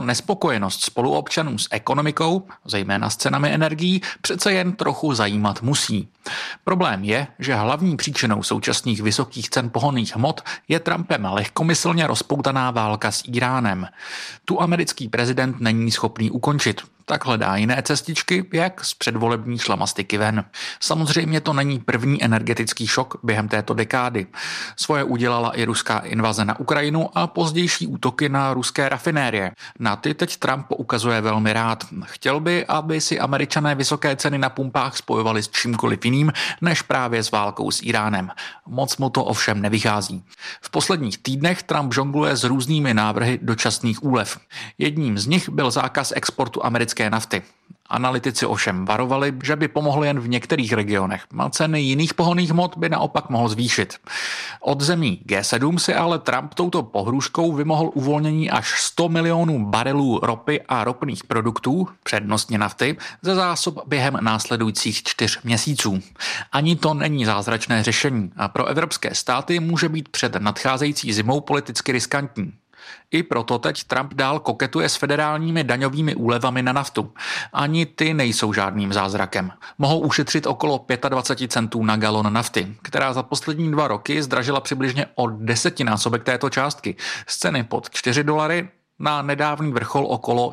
nespokojenost spoluobčanů s ekonomikou, zejména s cenami energií, přece jen trochu zajímat musí. Problém je, že hlavní příčinou současných vysokých cen pohonných hmot je Trumpem lehkomyslně rozpoutaná válka s Íránem. Tu americký prezident není schopný ukončit. Tak hledá jiné cestičky, jak z předvolební šlamastiky ven. Samozřejmě to není první energetický šok během této dekády. Svoje udělala i ruská invaze na Ukrajinu a pozdější útoky na ruské rafinérie. Na ty teď Trump poukazuje velmi rád. Chtěl by, aby si Američané vysoké ceny na pumpách spojovali s čímkoliv jiným, než právě s válkou s Íránem. Moc mu to ovšem nevychází. V posledních týdnech Trump žongluje s různými návrhy dočasných úlev. Jedním z nich byl zákaz exportu americké nafty. Analytici ovšem varovali, že by pomohly jen v některých regionech a ceny jiných pohonných hmot by naopak mohl zvýšit. Od zemí G7 si ale Trump touto pohrůžkou vymohl uvolnění až 100 milionů barelů ropy a ropných produktů, přednostně nafty, ze zásob během následujících 4 měsíců. Ani to není zázračné řešení a pro evropské státy může být před nadcházející zimou politicky riskantní. I proto teď Trump dál koketuje s federálními daňovými úlevami na naftu. Ani ty nejsou žádným zázrakem. Mohou ušetřit okolo 25 centů na galon nafty, která za poslední 2 roky zdražila přibližně o 10násobek této částky. Z ceny pod $4 na nedávný vrchol okolo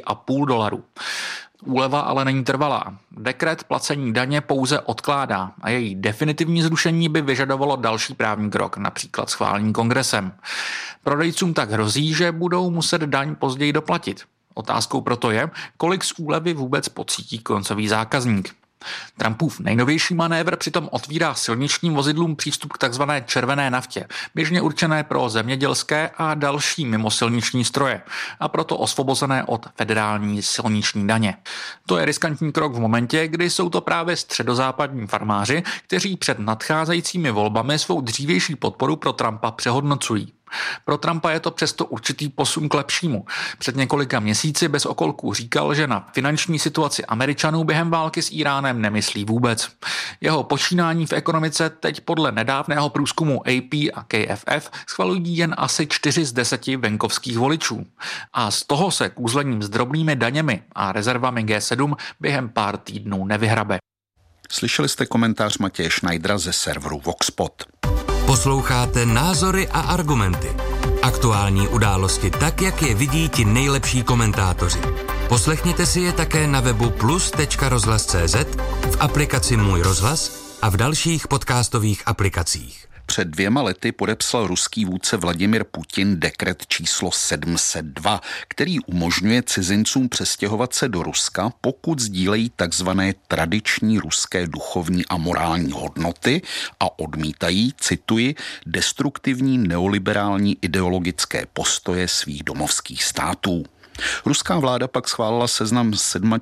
$6,5. Úleva ale není trvalá. Dekret placení daně pouze odkládá a její definitivní zrušení by vyžadovalo další právní krok, například schválení kongresem. Prodejcům tak hrozí, že budou muset daň později doplatit. Otázkou proto je, kolik z úlevy vůbec pocítí koncový zákazník. Trumpův nejnovější manévr přitom otvírá silničním vozidlům přístup k takzvané červené naftě, běžně určené pro zemědělské a další mimosilniční stroje, a proto osvobozené od federální silniční daně. To je riskantní krok v momentě, kdy jsou to právě středozápadní farmáři, kteří před nadcházejícími volbami svou dřívější podporu pro Trumpa přehodnocují. Pro Trumpa je to přesto určitý posun k lepšímu. Před několika měsíci bez okolků říkal, že na finanční situaci Američanů během války s Íránem nemyslí vůbec. Jeho počínání v ekonomice teď podle nedávného průzkumu AP a KFF schvalují jen asi 4 z 10 venkovských voličů. A z toho se kůzlením s drobnými daněmi a rezervami G7 během pár týdnů nevyhrabe. Slyšeli jste komentář Matěje Schneidera ze serveru Voxpot. Posloucháte Názory a argumenty. Aktuální události tak, jak je vidí ti nejlepší komentátoři. Poslechněte si je také na webu plus.rozhlas.cz, v aplikaci Můj rozhlas a v dalších podcastových aplikacích. Před 2 lety podepsal ruský vůdce Vladimir Putin dekret číslo 702, který umožňuje cizincům přestěhovat se do Ruska, pokud sdílejí takzvané tradiční ruské duchovní a morální hodnoty a odmítají, cituji, destruktivní neoliberální ideologické postoje svých domovských států. Ruská vláda pak schválila seznam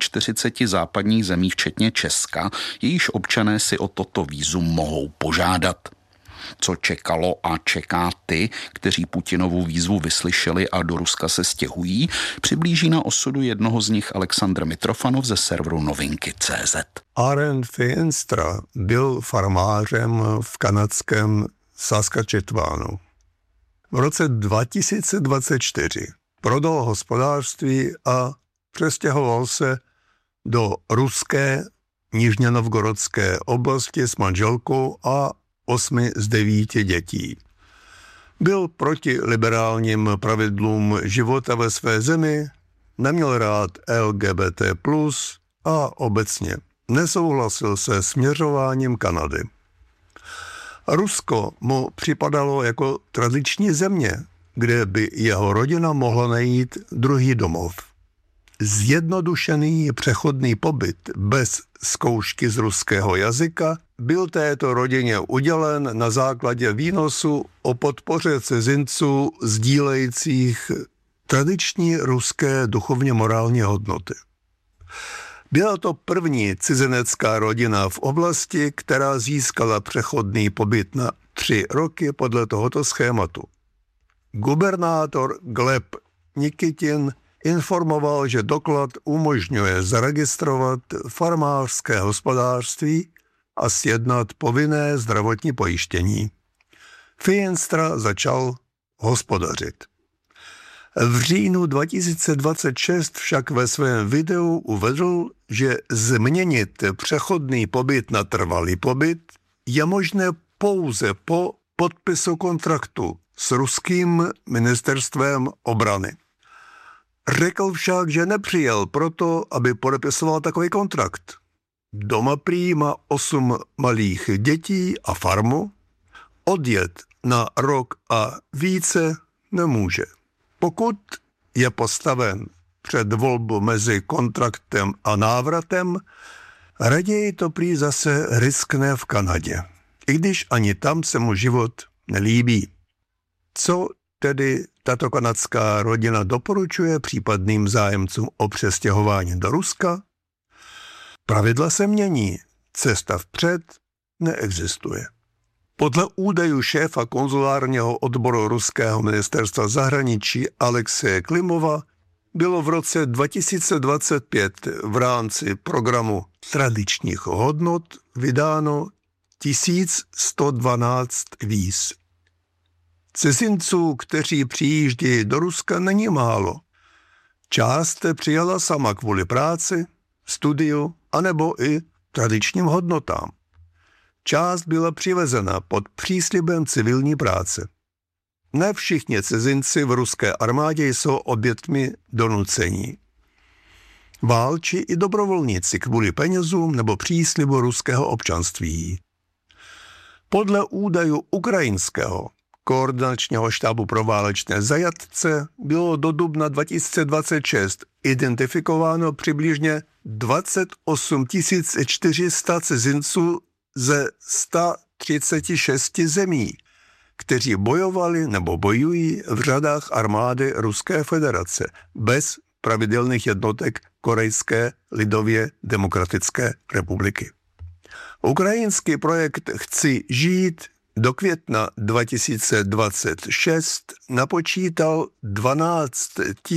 47 západních zemí, včetně Česka, jejíž občané si o toto vízum mohou požádat. Co čekalo a čeká ty, kteří Putinovu výzvu vyslyšeli a do Ruska se stěhují, přiblíží na osudu jednoho z nich Alexandr Mitrofanov ze serveru Novinky.cz. Aren Feenstra byl farmářem v kanadském Saskatchewanu. V roce 2024 prodal hospodářství a přestěhoval se do ruské Nižně-Novgorodské oblasti s manželkou a 8 z 9 dětí. Byl proti liberálním pravidlům života ve své zemi, neměl rád LGBT+, a obecně nesouhlasil se směřováním Kanady. Rusko mu připadalo jako tradiční země, kde by jeho rodina mohla najít druhý domov. Zjednodušený přechodný pobyt bez zkoušky z ruského jazyka byl této rodině udělen na základě výnosu o podpoře cizinců sdílejících tradiční ruské duchovně morální hodnoty. Byla to první cizinecká rodina v oblasti, která získala přechodný pobyt na 3 roky podle tohoto schématu. Gubernátor Gleb Nikitin informoval, že doklad umožňuje zaregistrovat farmářské hospodářství a sjednat povinné zdravotní pojištění. Feenstra začal hospodařit. V říjnu 2026 však ve svém videu uvedl, že změnit přechodný pobyt na trvalý pobyt je možné pouze po podpisu kontraktu s ruským ministerstvem obrany. Řekl však, že nepřijel proto, aby podepisoval takový kontrakt. Doma prý má 8 malých dětí a farmu, odjet na rok a více nemůže. Pokud je postaven před volbu mezi kontraktem a návratem, raději to prý zase riskne v Kanadě, i když ani tam se mu život nelíbí. Co tedy tato kanadská rodina doporučuje případným zájemcům o přestěhování do Ruska? Pravidla se mění, cesta vpřed neexistuje. Podle údajů šéfa konzulárního odboru ruského ministerstva zahraničí Alexeje Klimova bylo v roce 2025 v rámci programu tradičních hodnot vydáno 1112 víz. Cizinců, kteří přijíždějí do Ruska, není málo. Část přijala sama kvůli práci, studiu anebo i tradičním hodnotám. Část byla přivezena pod příslibem civilní práce. Ne všichni cizinci v ruské armádě jsou oběťmi donucení. Válčí i dobrovolníci kvůli penězům nebo příslibu ruského občanství. Podle údajů ukrajinského koordinačního štábu pro válečné zajatce bylo do dubna 2026 identifikováno přibližně 28 400 cizinců ze 136 zemí, kteří bojovali nebo bojují v řadách armády Ruské federace bez pravidelných jednotek Korejské lidově demokratické republiky. Ukrajinský projekt Chci žít do května 2026 napočítal 12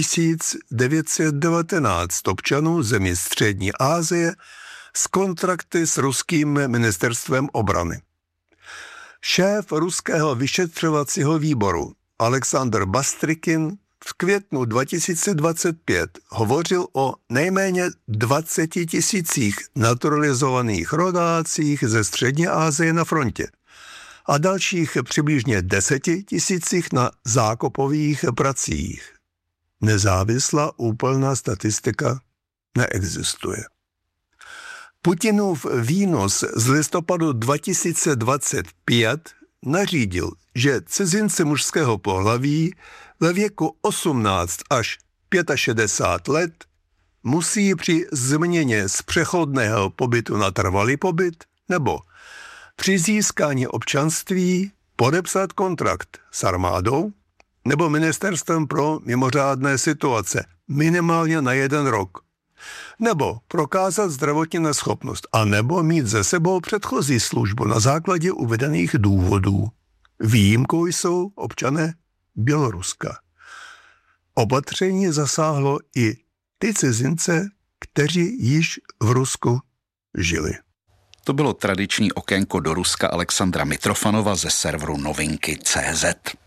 919 občanů zemí Střední Asie s kontrakty s ruským ministerstvem obrany. Šéf ruského vyšetřovacího výboru Alexander Bastrykin v květnu 2025 hovořil o nejméně 20 000 naturalizovaných rodácích ze Střední Asie na frontě a dalších přibližně 10 000 na zákopových pracích. Nezávislá úplná statistika neexistuje. Putinův výnos z listopadu 2025 nařídil, že cizinci mužského pohlaví ve věku 18 až 65 let musí při změně z přechodného pobytu na trvalý pobyt nebo při získání občanství podepsat kontrakt s armádou nebo ministerstvem pro mimořádné situace minimálně na 1 rok, nebo prokázat zdravotní neschopnost, a nebo mít ze sebou předchozí službu na základě uvedených důvodů. Výjimkou jsou občané Běloruska. Opatření zasáhlo i ty cizince, kteří již v Rusku žili. To bylo tradiční okénko do Ruska Alexandra Mitrofanova ze serveru Novinky.cz.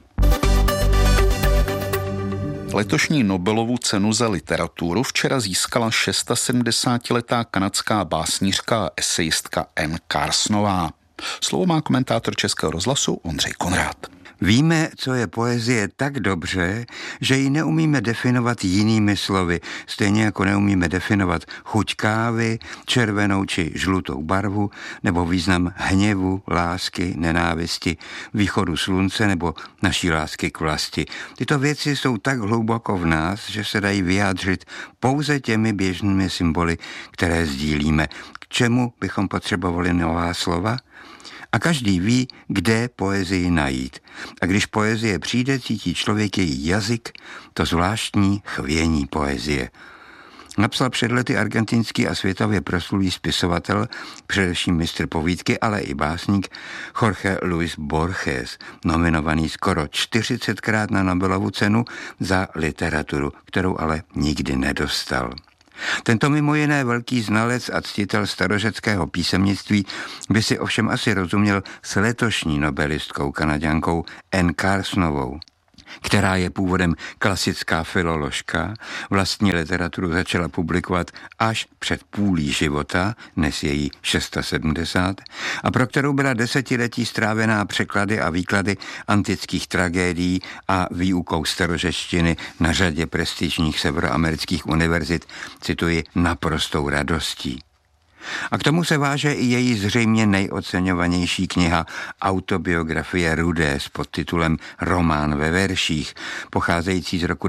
Letošní Nobelovu cenu za literaturu včera získala 76letá kanadská básnířka a esejistka Anne Carsonová. Slovo má komentátor Českého rozhlasu Ondřej Konrád. Víme, co je poezie tak dobře, že ji neumíme definovat jinými slovy, stejně jako neumíme definovat chuť kávy, červenou či žlutou barvu, nebo význam hněvu, lásky, nenávisti, východu slunce nebo naší lásky k vlasti. Tyto věci jsou tak hluboko v nás, že se dají vyjádřit pouze těmi běžnými symboly, které sdílíme. K čemu bychom potřebovali nová slova? A každý ví, kde poezii najít. A když poezie přijde, cítí člověk její jazyk, to zvláštní chvění poezie. Napsal před lety argentinský a světově proslulý spisovatel, především mistr povídky, ale i básník Jorge Luis Borges, nominovaný skoro 40krát na Nobelovu cenu za literaturu, kterou ale nikdy nedostal. Tento mimo jiné velký znalec a ctitel starořeckého písemnictví by si ovšem asi rozuměl s letošní nobelistkou Kanaďankou Anne Carsonovou. která je původem klasická filoložka, vlastní literaturu začala publikovat až před půlí života, dnes je jí 670, a pro kterou byla desetiletí strávená překlady a výklady antických tragédií a výukou starořečtiny na řadě prestižních severoamerických univerzit, cituji, naprostou radostí. A k tomu se váže i její zřejmě nejoceňovanější kniha Autobiografie Rudé s podtitulem Román ve verších, pocházející z roku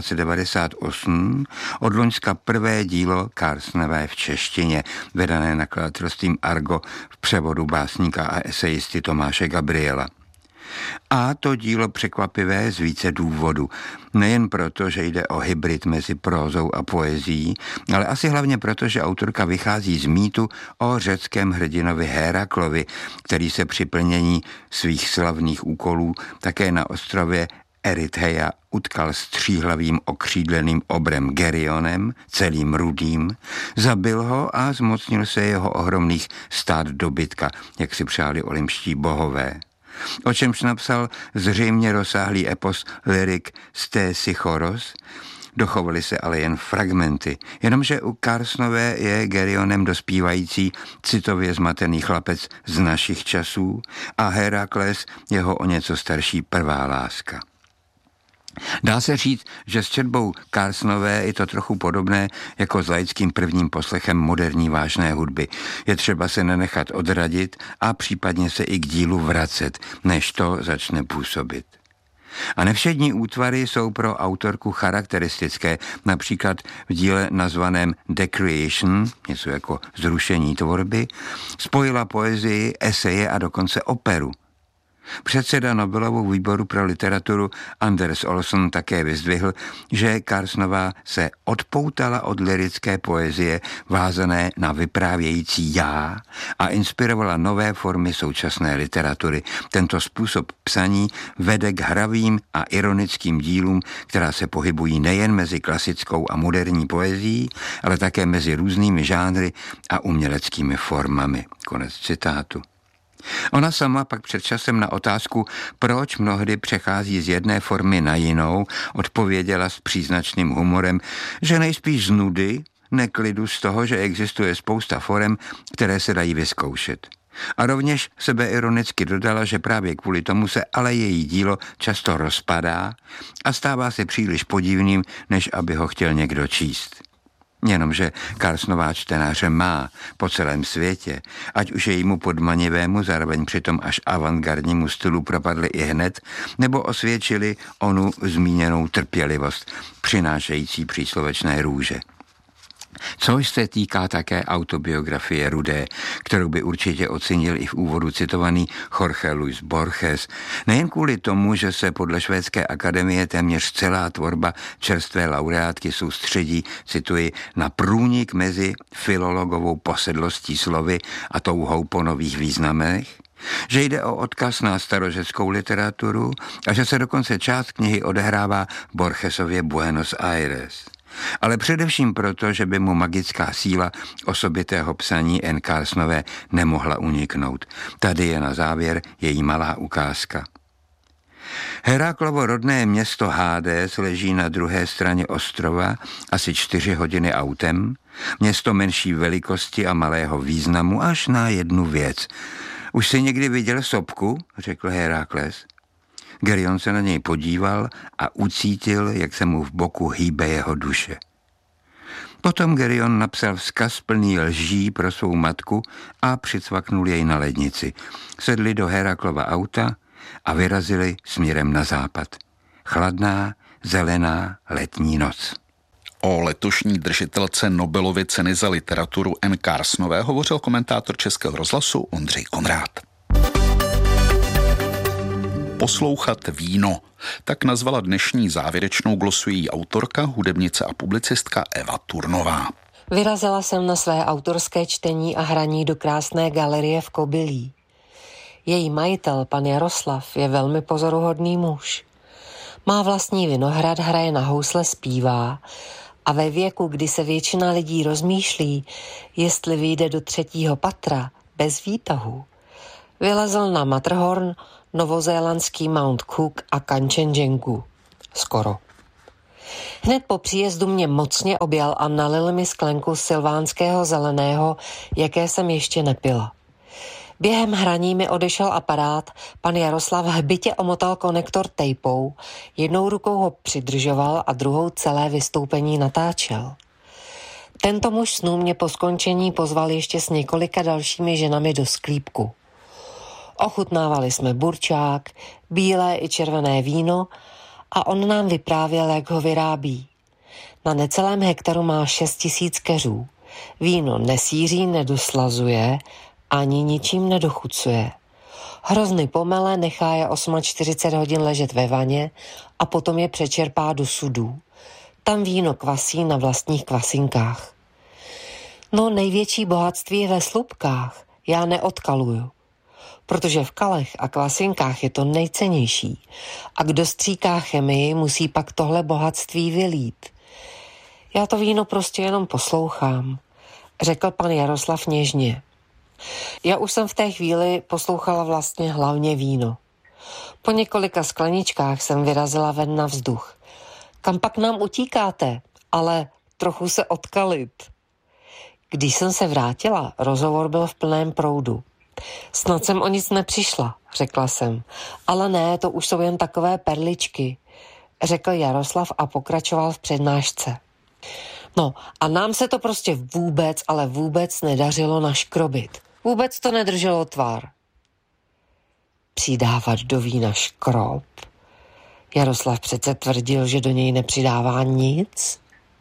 1998, od loňska prvé dílo Carlsonové v češtině, vydané nakladatelstvím Argo v převodu básníka a esejisty Tomáše Gabriela. A to dílo překvapivé z více důvodů. Nejen proto, že jde o hybrid mezi prózou a poezií, ale asi hlavně proto, že autorka vychází z mýtu o řeckém hrdinovi Héraklovi, který se při plnění svých slavných úkolů také na ostrově Erytheia utkal s tříhlavým okřídleným obrem Gerionem, celým rudým, zabil ho a zmocnil se jeho ohromných stát dobytka, jak si přáli olympští bohové. O čemž napsal zřejmě rozsáhlý epos Lyrik Stésichoros, dochovaly se ale jen fragmenty, jenomže u Carlsonové je Gerionem dospívající citově zmatený chlapec z našich časů a Herakles jeho o něco starší prvá láska. Dá se říct, že s četbou Carlsonové je to trochu podobné jako s laickým prvním poslechem moderní vážné hudby. Je třeba se nenechat odradit a případně se i k dílu vracet, než to začne působit. A nevšední útvary jsou pro autorku charakteristické, například v díle nazvaném Decreation, něco jako zrušení tvorby, spojila poezii, eseje a dokonce operu. Předseda Nobelovu výboru pro literaturu Anders Olsson také vyzdvihl, že Carlsonová se odpoutala od lyrické poezie vázané na vyprávějící já a inspirovala nové formy současné literatury. Tento způsob psaní vede k hravým a ironickým dílům, která se pohybují nejen mezi klasickou a moderní poezií, ale také mezi různými žánry a uměleckými formami. Konec citátu. Ona sama pak před časem na otázku, proč mnohdy přechází z jedné formy na jinou, odpověděla s příznačným humorem, že nejspíš z nudy, neklidu z toho, že existuje spousta forem, které se dají vyzkoušet. A rovněž sebeironicky dodala, že právě kvůli tomu se ale její dílo často rozpadá a stává se příliš podivným, než aby ho chtěl někdo číst. Jenomže Carlsonová čtenáře má po celém světě, ať už jejímu podmanivému, zároveň přitom až avantgardnímu stylu propadli i hned, nebo osvědčili onu zmíněnou trpělivost, přinášející příslovečné růže. Což se týká také autobiografie Rudé, kterou by určitě ocenil i v úvodu citovaný Jorge Luis Borges. Nejen kvůli tomu, že se podle Švédské akademie téměř celá tvorba čerstvé laureátky soustředí, cituji, na průnik mezi filologovou posedlostí slovy a touhou po nových významech, že jde o odkaz na starořeckou literaturu a že se dokonce část knihy odehrává v Borgesově Buenos Aires. Ale především proto, že by mu magická síla osobitého psaní N. Carlsonové nemohla uniknout. Tady je na závěr její malá ukázka. Heraklovo rodné město Hádés leží na druhé straně ostrova, asi 4 hodiny autem, město menší velikosti a malého významu až na jednu věc. Už jsi někdy viděl sopku? Řekl Herakles. Gerion se na něj podíval a ucítil, jak se mu v boku hýbe jeho duše. Potom Gerion napsal vzkaz plný lží pro svou matku a přicvaknul jej na lednici. Sedli do Heraklova auta a vyrazili směrem na západ. Chladná, zelená letní noc. O letošní držitelce Nobelovy ceny za literaturu N. Carlsonové hovořil komentátor Českého rozhlasu Ondřej Konrád. Poslouchat víno. Tak nazvala dnešní závěrečnou glosu její autorka, hudebnice a publicistka Eva Turnová. Vyrazila jsem na své autorské čtení a hraní do krásné galerie v Kobylí. Její majitel, pan Jaroslav, je velmi pozoruhodný muž. Má vlastní vinohrad, hraje na housle, zpívá a ve věku, kdy se většina lidí rozmýšlí, jestli vyjde do 3. patra bez výtahu, vylezl na Matterhorn, novozélandský Mount Cook a Kanchenjungu. Skoro. Hned po příjezdu mě mocně objal a nalil mi sklenku silvánského zeleného, jaké jsem ještě nepila. Během hraní mi odešel aparát, pan Jaroslav hbitě omotal konektor tejpou, jednou rukou ho přidržoval a druhou celé vystoupení natáčel. Tento muž snů mě po skončení pozval ještě s několika dalšími ženami do sklípku. Ochutnávali jsme burčák, bílé i červené víno a on nám vyprávěl, jak ho vyrábí. Na necelém hektaru má 6 000 keřů. Víno nesýří, nedoslazuje, ani ničím nedochucuje. Hrozny pomele, nechá je 48 hodin ležet ve vaně a potom je přečerpá do sudů. Tam víno kvasí na vlastních kvasinkách. No, největší bohatství je ve slupkách. Já neodkaluju. Protože v kalech a kvasinkách je to nejcennější. A kdo stříká chemii, musí pak tohle bohatství vylít. Já to víno prostě jenom poslouchám, řekl pan Jaroslav něžně. Já už jsem v té chvíli poslouchala vlastně hlavně víno. Po několika skleničkách jsem vyrazila ven na vzduch. Kam pak nám utíkáte? Ale trochu se odkalit. Když jsem se vrátila, rozhovor byl v plném proudu. Snad jsem o nic nepřišla, řekla jsem. Ale ne, to už jsou jen takové perličky, řekl Jaroslav a pokračoval v přednášce. No a nám se to prostě vůbec, ale vůbec nedařilo naškrobit. Vůbec to nedrželo tvar. Přidávat do vína škrob? Jaroslav přece tvrdil, že do něj nepřidává nic.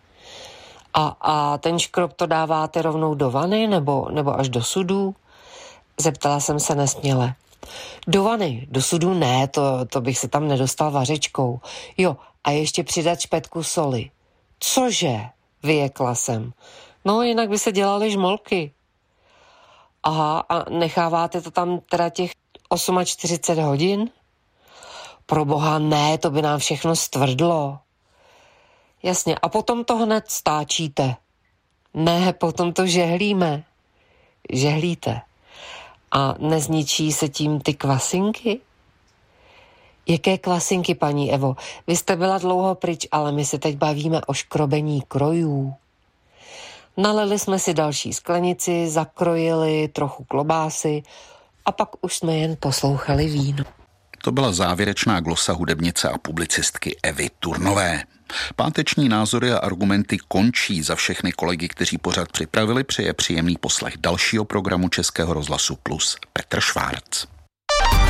A ten škrob to dáváte rovnou do vany nebo až do sudů? Zeptala jsem se nesměle. Do vany, do sudu ne, to bych se tam nedostal vařečkou. Jo, a ještě přidat špetku soli. Cože? Vyjekla jsem. No, jinak by se dělaly žmolky. Aha, a necháváte to tam teda těch 48 hodin? Proboha, ne, to by nám všechno stvrdlo. Jasně, a potom to hned stáčíte. Ne, potom to žehlíme. Žehlíte. A nezničí se tím ty kvasinky? Jaké kvasinky, paní Evo? Vy jste byla dlouho pryč, ale my se teď bavíme o škrobení krojů. Nalili jsme si další sklenici, zakrojili trochu klobásy a pak už jsme jen poslouchali víno. To byla závěrečná glosa hudebnice a publicistky Evy Turnové. Páteční názory a argumenty končí. Za všechny kolegy, kteří pořad připravili, přeje příjemný poslech dalšího programu Českého rozhlasu Plus Petr Švárc.